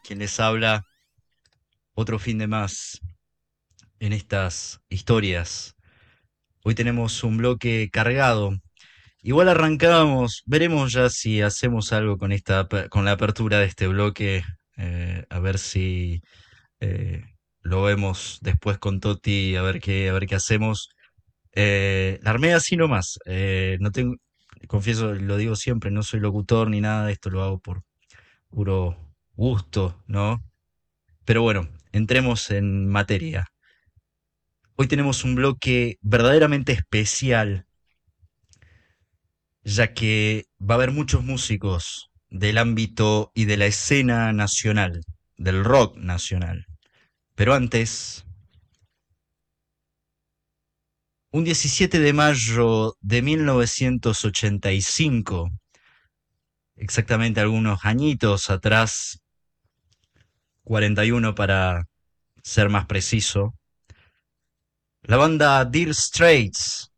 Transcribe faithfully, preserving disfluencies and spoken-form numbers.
quien les habla, otro fin de más en estas historias. Hoy tenemos un bloque cargado. Igual arrancábamos, veremos ya si hacemos algo con esta, ape- con la apertura de este bloque, eh, a ver si eh, lo vemos después con Toti, a ver qué, a ver qué hacemos. Eh, la armé así nomás. Eh, no tengo, confieso, lo digo siempre, no soy locutor ni nada de esto, lo hago por puro gusto, ¿no? Pero bueno, entremos en materia. Hoy tenemos un bloque verdaderamente especial, ya que va a haber muchos músicos del ámbito y de la escena nacional, del rock nacional. Pero antes, un diecisiete de mayo de mil novecientos ochenta y cinco, exactamente algunos añitos atrás, cuarenta y uno para ser más preciso, la banda Dire Straits